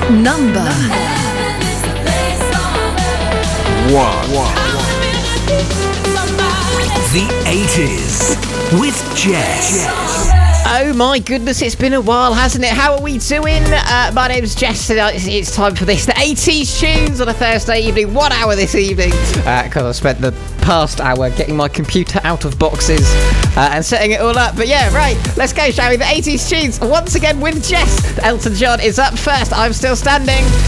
Number 1. The 80s with Jess. Oh my goodness, it's been a while, hasn't it? How are we doing? My name's Jess, and it's time for this, the 80s tunes on a Thursday evening. 1 hour this evening, because I spent the past hour getting my computer out of boxes and setting it all up. But yeah, right, let's go, shall we? The 80s tunes, once again with Jess. Elton John is up first, I'm Still Standing.